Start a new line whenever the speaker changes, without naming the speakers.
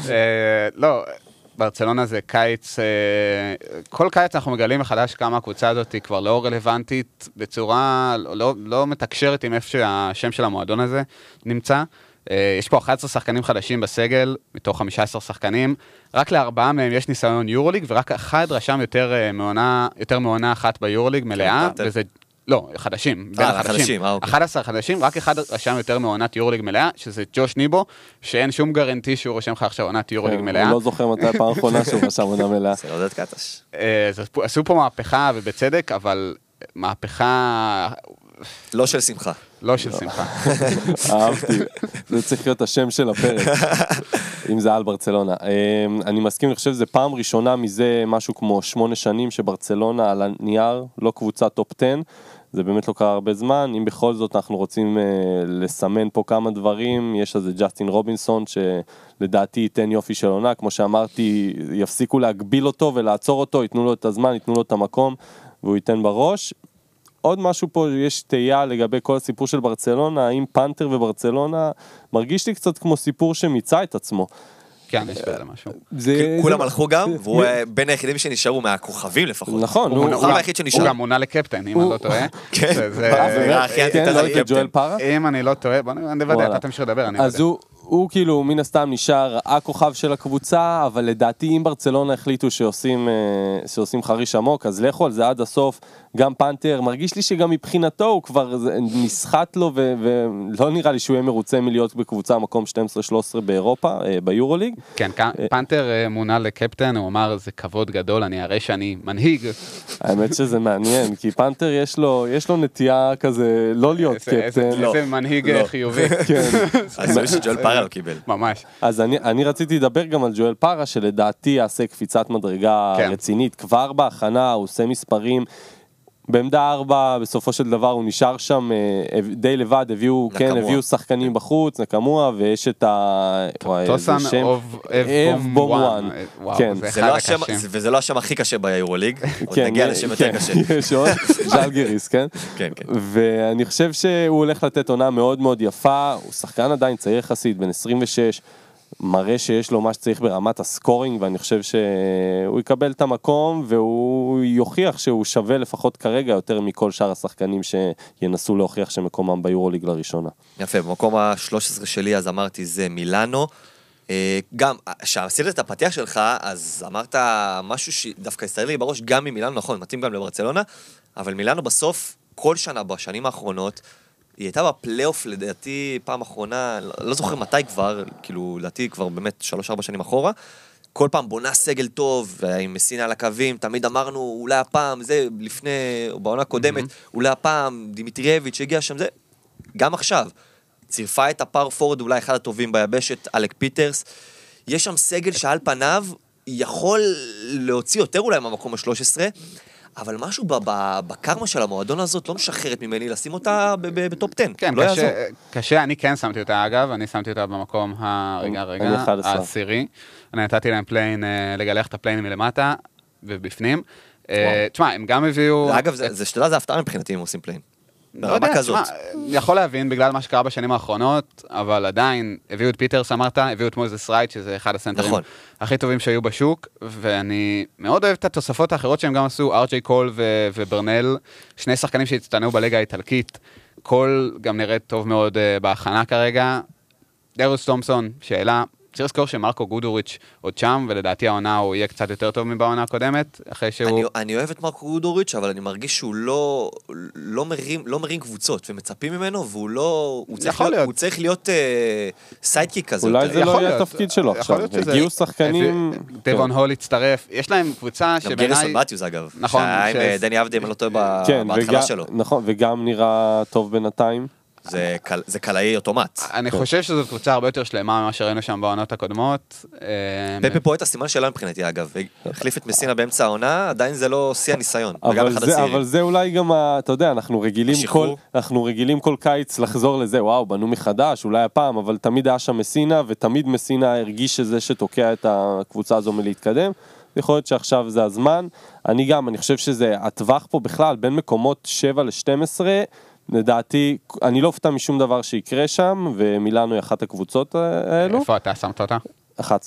לא, ברצלונה זה קיץ, כל קיץ אנחנו מגלים מחדש כמה הקבוצה הזאת היא כבר לא רלוונטית בצורה, לא מתקשרת עם איפה שהשם של המועדון הזה נמצא. יש פה 11 שחקנים חדשים בסגל, מתוך 15 שחקנים, רק לארבעה מהם יש ניסיון יורוליג, ורק אחד רשם יותר מעונה אחת ביורוליג מלאה, וזה... לא, חדשים, בין החדשים. 11 חדשים, רק אחד רשם יותר מעונת יורוליג מלאה, שזה ג'וש ניבו, שאין שום גרנטי שהוא רושם לך עכשיו עונת יורוליג מלאה.
הוא לא זוכר מתי פעם האחרונה שהוא רשם עונה מלאה.
זה עודד קטש.
עשו פה מהפכה, ובצדק, אבל מהפכה...
לא של שמחה.
לא של שמחה.
אהבתי. זה צריך להיות השם של הפרק, אם זה על ברצלונה. אני מסכים, אני חושב שזה פעם ראשונה מזה משהו כמו 8 שנים שברצלונה על הנייר, לא קבוצה טופ 10, זה באמת לא קרה הרבה זמן. אם בכל זאת אנחנו רוצים לסמן פה כמה דברים, יש לזה ג'סטין רובינסון שלדעתי ייתן יופי של עונה, כמו שאמרתי, יפסיקו להגביל אותו ולעצור אותו, ייתנו לו את הזמן, ייתנו לו את המקום והוא ייתן בראש. עוד משהו פה, יש תהייה לגבי כל הסיפור של ברצלונה, האם פנתר וברצלונה מרגיש לי קצת כמו סיפור שמיצה את עצמו.
כן, יש בעיה למשהו.
כולם הלכו גם, והוא בין היחידים שנשארו מהכוכבים לפחות.
נכון,
הוא היחיד שנשאר.
הוא גם מונה לקפטן, אם אני לא טועה.
כן, ג'ואל פארה?
אם אני לא טועה, בוא נדבר, אתה תמשיך לדבר, אני
אז הוא כאילו מן הסתם נשאר הכוכב של הקבוצה, אבל לדעתי אם ברצלונה החליטו שעושים חריש עמוק, אז לכו על זה עד הסוף. גם פנתר, מרגיש לי שגם מבחינתו הוא כבר נסחט לו, ולא נראה לי שהוא יהיה מרוצה מלהיות בקבוצה מקום 12-13 באירופה, ביורוליג.
כן, פנתר מונה לקפטן, הוא אמר, זה כבוד גדול, אני אראה שאני מנהיג.
האמת שזה מעניין, כי פנתר יש לו נטייה כזה, לא להיות קפטן.
איזה מנהיג חיובי.
אז זה שג'ואל פארה לא קיבל.
ממש.
אז אני רציתי לדבר גם על ג'ואל פארה, שלדעתי יעשה קפיצת מדרגה רצינית, כבר בהכנה, הוא עושה מספרים, בעמדה 4, בסופו של דבר הוא נשאר שם די לבד, הביאו שחקנים בחוץ, נקמוה, ויש את
טוסן אב בומואן.
וזה לא השם הכי קשה ביורוליג, עוד נגיע לשם יותר קשה.
יש עוד, ז'לגיריס, כן?
כן.
ואני חושב שהוא הולך לתת עונה מאוד מאוד יפה, הוא שחקן עדיין צעיר יחסית, בן 26, מראה שיש לו מה שצריך ברמת הסקורינג, ואני חושב שהוא יקבל את המקום, והוא יוכיח שהוא שווה לפחות כרגע יותר מכל שאר השחקנים שינסו להוכיח שמקומם ביורוליג לראשונה.
יפה, במקום ה-13 שלי אז אמרתי זה מילאנו, גם, כשעשית את הפתיח שלך, אז אמרת משהו שדווקא הסתכל לי בראש, גם ממילאנו, נכון, מתאים גם לברצלונה, אבל מילאנו בסוף, כל שנה בשנים האחרונות, היא הייתה בפלייאוף לדעתי פעם אחרונה, לא זוכר מתי כבר, כאילו לדעתי כבר באמת 3-4 שנים אחורה, כל פעם בונה סגל טוב, עם מסינה על הקווים, תמיד אמרנו אולי הפעם, זה לפני, או בעונה הקודמת, אולי הפעם דימיטריאביץ' הגיע שם, זה גם עכשיו, צירפה את הפאור פורד, אולי אחד הטובים ביבשת, אלק פיטרס, יש שם סגל שעל פניו יכול להוציא יותר אולי מהמקום ה-13, אבל משהו בקרמה של המועדון הזאת לא משחררת ממני לשים אותה בטופ 10.
כן, קשה, אני כן שמתי אותה אגב, אני שמתי אותה במקום העשירי. אני נתתי להם פליין, לגלח את הפליין מלמטה ובפנים. תשמע, הם גם הביאו...
אגב, זה הפתעה מבחינתי אם עושים פליין.
לא יודע, תשמע, יכול להבין בגלל מה שקרה בשנים האחרונות, אבל עדיין הביאו את פיטרס, אמרת, הביאו את מוזס רייט, שזה אחד הסנטרים הכי טובים שהיו בשוק, ואני מאוד אוהב את התוספות האחרות שהם גם עשו, ארג'יי קול וברנל, שני שחקנים שהצטנעו בליגה האיטלקית, קול גם נראית טוב מאוד בהכנה כרגע, דרוס תומפסון, שאלה, צריך לזכור שמרקו גודוריץ' עוד שם, ולדעתי העונה הוא יהיה קצת יותר טוב מבעונה הקודמת, אחרי שהוא...
אני אוהב את מרקו גודוריץ', אבל אני מרגיש שהוא לא מרים קבוצות, ומצפים ממנו, והוא לא... הוא צריך להיות סיידקיק כזה.
אולי זה לא יהיה התפקיד שלו עכשיו. הגיעו שחקנים...
דבון הול הצטרף, יש להם קבוצה שבעיניי...
גם גריסון מתיוס אגב. נכון. שהיה עם דני אבדי, אני לא טועה בהתחלה שלו.
נכון, וגם נראה טוב בינתיים.
זה קלעי אוטומט.
אני חושב שזו קבוצה הרבה יותר שלמה ממה שראינו שם בעונות הקודמות.
פפי פה את הסימן שלה מבחינתי אגב, החליף את מסינה באמצע העונה, עדיין זה לא שיא הניסיון.
אבל זה אולי גם, אתה יודע, אנחנו רגילים כל קיץ לחזור לזה, וואו, בנו מחדש, אולי הפעם, אבל תמיד היה שם מסינה, ותמיד מסינה הרגיש שזה שתוקע את הקבוצה הזו מלהתקדם. יכול להיות שעכשיו זה הזמן. אני חושב שזה הטווח פה בכלל, בין מקומות 7-12, לדעתי, אני לא אופתע משום דבר שיקרה שם, ומילאנו היא אחת הקבוצות האלו.
איפה אתה שמת אותה?
11.